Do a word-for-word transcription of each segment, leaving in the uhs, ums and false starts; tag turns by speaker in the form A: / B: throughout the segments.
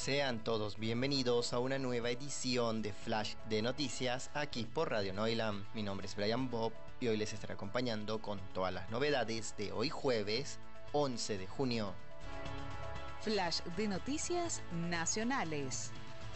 A: Sean todos bienvenidos a una nueva edición de Flash de Noticias aquí por Radio Noilam. Mi nombre es Brian Bob y hoy les estaré acompañando con todas las novedades de hoy jueves once de junio.
B: Flash de Noticias Nacionales.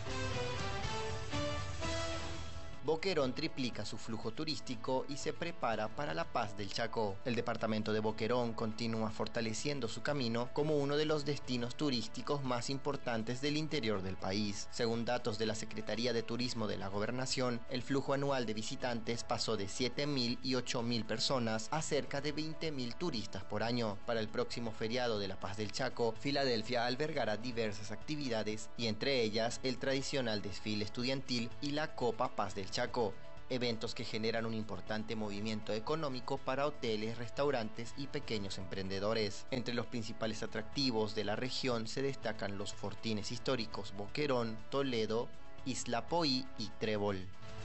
A: Boquerón triplica su flujo turístico y se prepara para la paz del Chaco. El departamento de Boquerón continúa fortaleciendo su camino como uno de los destinos turísticos más importantes del interior del país. Según datos de la Secretaría de Turismo de la Gobernación, el flujo anual de visitantes pasó de siete mil y ocho mil personas a cerca de veinte mil turistas por año. Para el próximo feriado de la Paz del Chaco, Filadelfia albergará diversas actividades y entre ellas el tradicional desfile estudiantil y la Copa Paz del Chaco, eventos que generan un importante movimiento económico para hoteles, restaurantes y pequeños emprendedores. Entre los principales atractivos de la región se destacan los fortines históricos Boquerón, Toledo, Isla Poí y Trébol.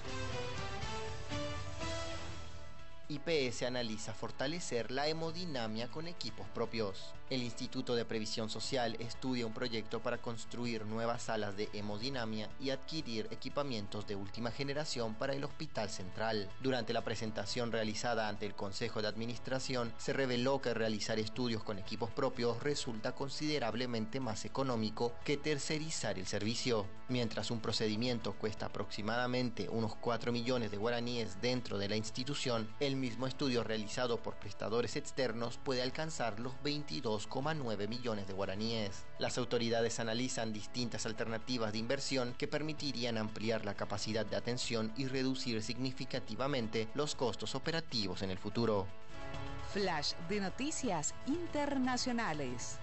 A: I P S analiza fortalecer la hemodinamia con equipos propios. El Instituto de Previsión Social estudia un proyecto para construir nuevas salas de hemodinamia y adquirir equipamientos de última generación para el Hospital Central. Durante la presentación realizada ante el Consejo de Administración, se reveló que realizar estudios con equipos propios resulta considerablemente más económico que tercerizar el servicio. Mientras un procedimiento cuesta aproximadamente unos cuatro millones de guaraníes dentro de la institución, el El mismo estudio realizado por prestadores externos puede alcanzar los veintidós coma nueve millones de guaraníes. Las autoridades analizan distintas alternativas de inversión que permitirían ampliar la capacidad de atención y reducir significativamente los costos operativos en el futuro.
B: Flash de Noticias Internacionales.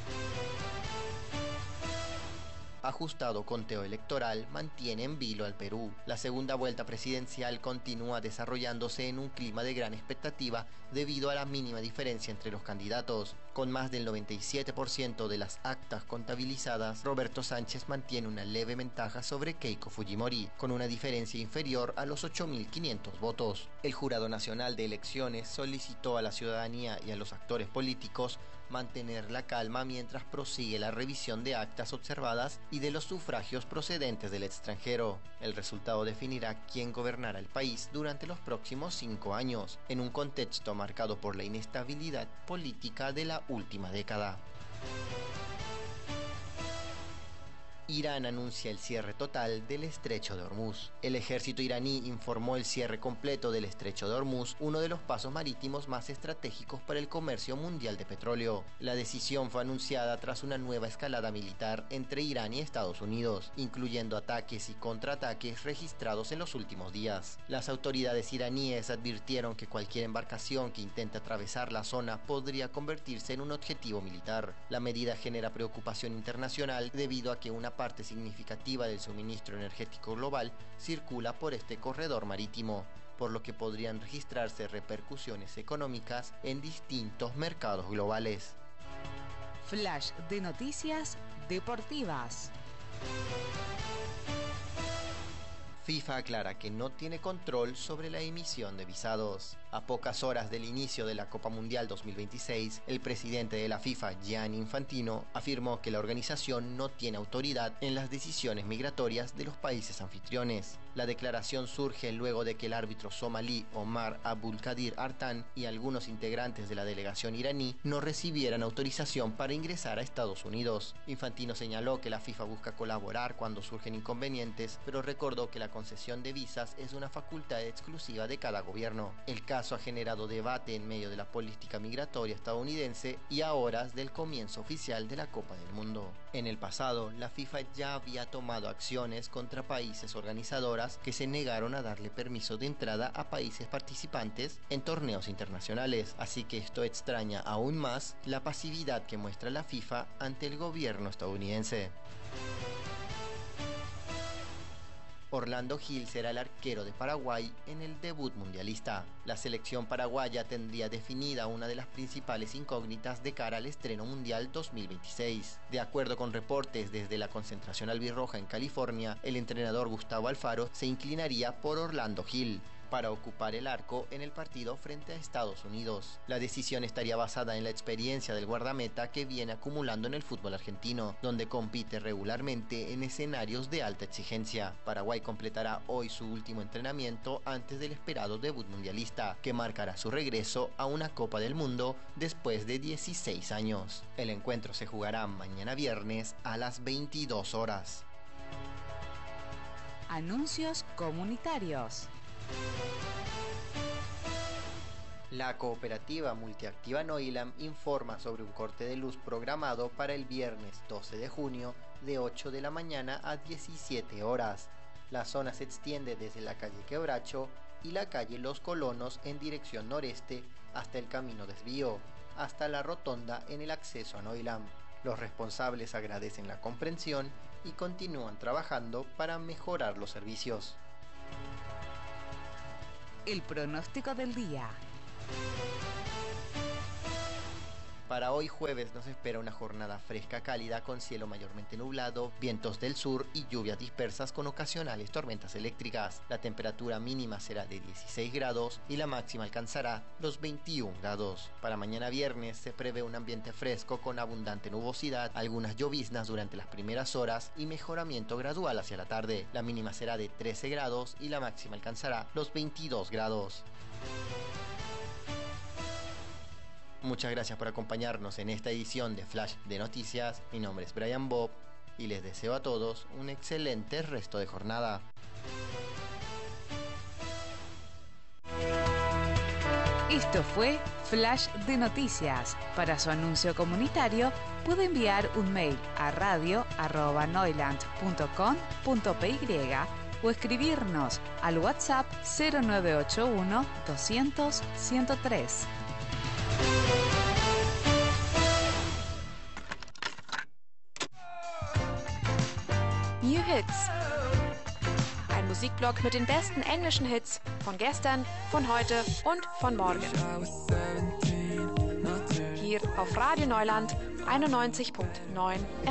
A: Ajustado conteo electoral mantiene en vilo al Perú. La segunda vuelta presidencial continúa desarrollándose en un clima de gran expectativa debido a la mínima diferencia entre los candidatos. Con más del noventa y siete por ciento de las actas contabilizadas, Roberto Sánchez mantiene una leve ventaja sobre Keiko Fujimori, con una diferencia inferior a los ocho mil quinientos votos. El Jurado Nacional de Elecciones solicitó a la ciudadanía y a los actores políticos mantener la calma mientras prosigue la revisión de actas observadas y de los sufragios procedentes del extranjero. El resultado definirá quién gobernará el país durante los próximos cinco años, en un contexto marcado por la inestabilidad política de la última década. Irán anuncia el cierre total del Estrecho de Hormuz. El ejército iraní informó el cierre completo del Estrecho de Hormuz, uno de los pasos marítimos más estratégicos para el comercio mundial de petróleo. La decisión fue anunciada tras una nueva escalada militar entre Irán y Estados Unidos, incluyendo ataques y contraataques registrados en los últimos días. Las autoridades iraníes advirtieron que cualquier embarcación que intente atravesar la zona podría convertirse en un objetivo militar. La medida genera preocupación internacional debido a que una parte significativa del suministro energético global circula por este corredor marítimo, por lo que podrían registrarse repercusiones económicas en distintos mercados globales.
B: Flash de Noticias Deportivas.
A: FIFA aclara que no tiene control sobre la emisión de visados. A pocas horas del inicio de la Copa Mundial dos mil veintiséis, el presidente de la FIFA, Gianni Infantino, afirmó que la organización no tiene autoridad en las decisiones migratorias de los países anfitriones. La declaración surge luego de que el árbitro somalí Omar Abdulkadir Artan y algunos integrantes de la delegación iraní no recibieran autorización para ingresar a Estados Unidos. Infantino señaló que la FIFA busca colaborar cuando surgen inconvenientes, pero recordó que la concesión de visas es una facultad exclusiva de cada gobierno. El caso ha generado debate en medio de la política migratoria estadounidense y a horas del comienzo oficial de la Copa del Mundo. En el pasado, la FIFA ya había tomado acciones contra países organizadoras que se negaron a darle permiso de entrada a países participantes en torneos internacionales, así que esto extraña aún más la pasividad que muestra la FIFA ante el gobierno estadounidense. Orlando Gil será el arquero de Paraguay en el debut mundialista. La selección paraguaya tendría definida una de las principales incógnitas de cara al estreno mundial dos mil veintiséis. De acuerdo con reportes desde la concentración albirroja en California, el entrenador Gustavo Alfaro se inclinaría por Orlando Gil. para ocupar el arco en el partido frente a Estados Unidos. La decisión estaría basada en la experiencia del guardameta que viene acumulando en el fútbol argentino, donde compite regularmente en escenarios de alta exigencia. Paraguay completará hoy su último entrenamiento antes del esperado debut mundialista, que marcará su regreso a una Copa del Mundo después de dieciséis años. El encuentro se jugará mañana viernes a las veintidós horas.
B: Anuncios comunitarios.
A: La cooperativa multiactiva Noilam informa sobre un corte de luz programado para el viernes doce de junio de ocho de la mañana a diecisiete horas. La zona se extiende desde la calle Quebracho y la calle Los Colonos en dirección noreste hasta el camino Desvío, hasta la rotonda en el acceso a Noilam. Los responsables agradecen la comprensión y continúan trabajando para mejorar los servicios.
B: El pronóstico del día.
A: Para hoy jueves nos espera una jornada fresca cálida con cielo mayormente nublado, vientos del sur y lluvias dispersas con ocasionales tormentas eléctricas. La temperatura mínima será de dieciséis grados y la máxima alcanzará los veintiún grados. Para mañana viernes se prevé un ambiente fresco con abundante nubosidad, algunas lloviznas durante las primeras horas y mejoramiento gradual hacia la tarde. La mínima será de trece grados y la máxima alcanzará los veintidós grados. Muchas gracias por acompañarnos en esta edición de Flash de Noticias. Mi nombre es Brian Bob y les deseo a todos un excelente resto de jornada.
B: Esto fue Flash de Noticias. Para su anuncio comunitario puede enviar un mail a radio arroba noiland punto com punto p y o escribirnos al WhatsApp cero nueve ocho uno doscientos ciento tres.
C: New Hits. Ein Musikblog mit den besten englischen Hits von gestern, von heute und von morgen. Hier auf Radio Neuland einundneunzig Komma neun